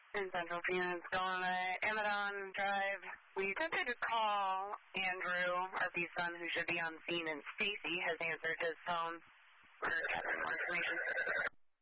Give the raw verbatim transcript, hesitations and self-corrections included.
in Central Phoenix, going to Amadon Drive. We attempted to call Andrew, our B son, who should be on scene, and Stacy has answered his phone for more information.